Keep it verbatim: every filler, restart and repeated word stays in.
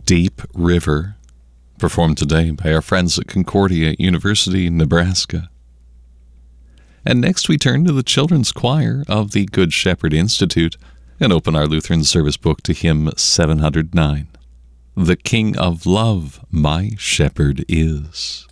Deep River, performed today by our friends at Concordia University, Nebraska. And next we turn to the children's choir of the Good Shepherd Institute and open our Lutheran service book to hymn seven hundred nine. The King of Love, my shepherd is.